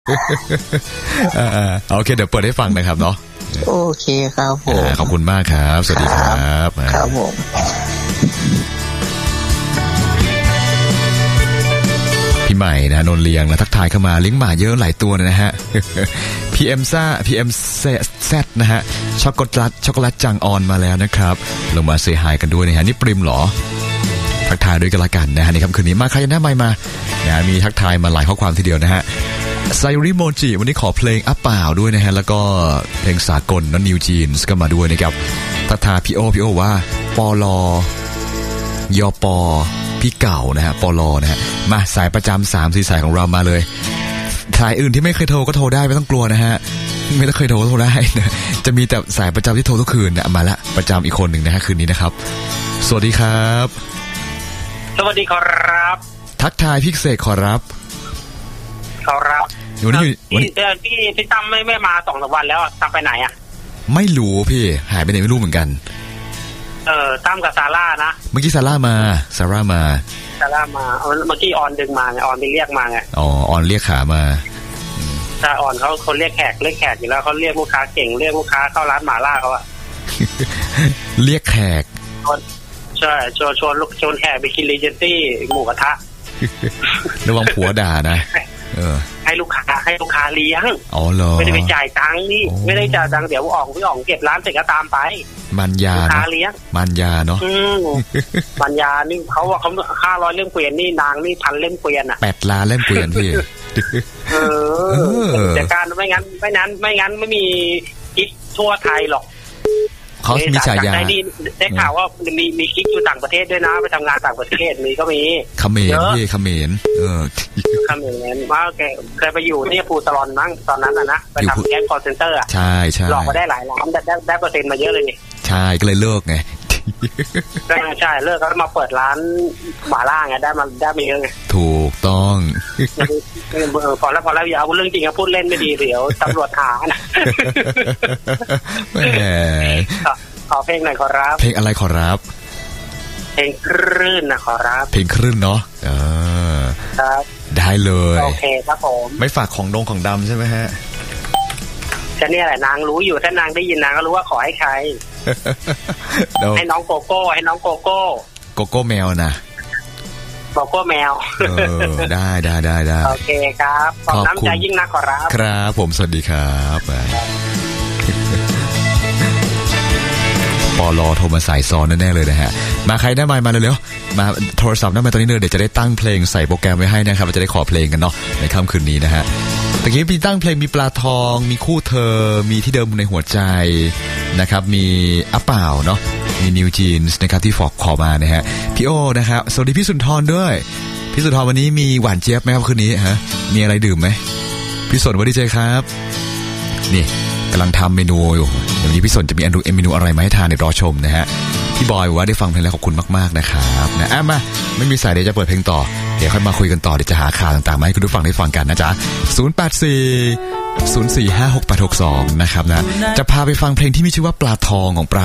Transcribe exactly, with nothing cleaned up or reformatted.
โอเคเดี๋ยวเปิดให้ฟังนะครับเนาะโอเคครับผมขอบคุณมากครับสวัสดีครับครับผมพี่ใหม่นะนนเลียงนะทักทายเข้ามาเลี้ยงหมาเยอะหลายตัวนะฮะ พี เอ็ม ซ่า พี เอ็ม แซด นะฮะช็อกโกแลตช็อกโกแลตจังออนมาแล้วนะครับลงมาเซฮายกันด้วยนะฮะนี่ปริมหรอทักทายด้วยกันละกันนะฮะในค่ำคืนนี้มาใครหน้าใหม่มานะมีทักทายมาหลายข้อความทีเดียวนะฮะไซริโมจิวันนี้ขอเพลงอัปเปล่าด้วยนะฮะแล้วก็เพลงสากลน้องนิวจีนส์ก็มาด้วยนะครับทักทายพี่โอพี่โอว่าปลยปพี่เก่านะฮะปลนะฮะมาสายประจำสามสี่สายของเรามาเลยสายอื่นที่ไม่เคยโทรก็โทรได้ไม่ต้องกลัวนะฮะไม่ต้องเคยโทรก็โทรได้นะจะมีแต่สายประจำที่โทรทุกคืนนะมาละประจำอีกคนหนึ่งนะฮะคืนนี้นะครับสวัสดีครับสวัสดีครับทักทายพี่เสกขอรับขอรับวันนี้พี่พี่พี่ตั้มไม่ไม่มาสองสามวันแล้วตั้มไปไหนอ่ะไม่รู้พี่หายไปไหนไม่รู้เหมือนกันเออตั้มกับซาร่านะเมื่อกี้ซาร่ามาซาร่ามาซาร่ามาเมื่อกี้ออนดึงมาไงออนไปเรียกมาไงอ๋อออนเรียกขามาถ้าออนเขาเขาเรียกแขกเรียกแขกอยู่แล้วเขาเรียกลูกค้าเก่งเรียกลูกค้าเข้าร้านหม่าล่าเขาอะเรียกแขกใช่ชวนชวนลูกชวนแขกไปกินรีเจนซี่หมูกระทะระวังผัวด่านะเออให้ลูกค้าให้ลูกค้าเลี้ยงอ๋อเหรอไม่ได้ไปจ่ายตังค์นี่ไม่ได้จ่ายตังค์เดี๋ยวอ่องพี่อ่องเก็บร้านเสร็จก็ตามไปมันยาลูกค้าเลี้ยงมันยาเนาะมันยานี่เขาว่าเขาค่าร้อยเล่มเกวียนนี่นางนี่พันเล่มเกวียนอ่ะแปดล้านเล่มเกวียนพี่เออแต่การไม่งั้นไม่งั้นไม่งั้นไม่มีกิ๊กทั่วไทยหรอกเขามีฉายาได้ข่าวว่ามีมีกิ๊กอยู่ต่างประเทศด้วยนะไปทำงานต่างประเทศมีก็มีเขมรพี่เขมรเออเขมรว่าแกเคยไปอยู่นี่ภูตลอนมั้งตอนนั้นนะไปทำแก๊งคอลเซ็นเตอร์อ่ะใช่ใช่หลอกมาได้หลายล้านได้ได้เปอร์เซ็นต์มาเยอะเลยนี่ใช่ก็เลยเลิกไงใช่ใช่เลิกก็มาเปิดร้านหม่าล่าไงได้มาได้มาเยอะไงถูกต้องพอแล้วพอแล้วอย่าเอาเรื่องจริงพูดเล่นไม่ดีเดี๋ยวตำรวจหานะแหมขอเพลงหน่อยขอรับเพลงอะไรขอรับเพลงคลื่นนะขอรับเพลงคลื่นเนาะเออครับได้เลยโอเคครับผมไม่ฝากของดงของดำใช่ไหมฮะจะเนี่ยแหละนางรู้อยู่ถ้านางได้ยินนางก็รู้ว่าขอให้ใครให้น้องโกโก้ให้น้องโกโก้โกโก้แมวนะโกโก้แมวเออได้ได้ได้ได้โอเคครับขอบน้ำใจยิ่งนักขอรับครับผมสวัสดีครับปลอโทรมาสายซ้อนแน่ๆเลยนะฮะมาใครได้ไมค์มาเร็วๆมาโทรศัพท์ได้มาตอนนี้เลยเดี๋ยวจะได้ตั้งเพลงใส่โปรแกรมไว้ให้นะครับเราจะได้ขอเพลงกันเนาะในค่ำคืนนี้นะฮะตะกี้มีตั้งเพลงมีปลาทองมีคู่เธอมีที่เดิมในหัวใจนะครับมีอัปเปล่าเนาะมีนิวจีนส์นะครับที่ฝอกขอมานะฮะพี่โอนะครับสวัสดีพี่สุนทรด้วยพี่สุนทรวันนี้มีหวานเจี๊ยบไหมครับคืนนี้ฮะมีอะไรดื่มไหมพี่สนวัสดีเจครับนี่กำลังทำเมนูอยู่เดี๋ยวนี้พี่สนจะมีเมนูอะไรมาให้ทานเดี๋ยวรอชมนะฮะพี่บอยว่าได้ฟังเพลงแล้วขอบคุณมากๆนะครับนะอ่ะมาไม่มีสายเดี๋ยวจะเปิดเพลงต่อเดี๋ยวค่อยมาคุยกันต่อเดี๋ยวจะหาข่าวต่างๆมาให้คุณผู้ฟังได้ฟังกันนะจ๊ะศูนย์ แปด สี่ ศูนย์ สี่ ห้า หก แปด หก สองนะครับนะจะพาไปฟังเพลงที่มีชื่อว่าปลาทองของปลา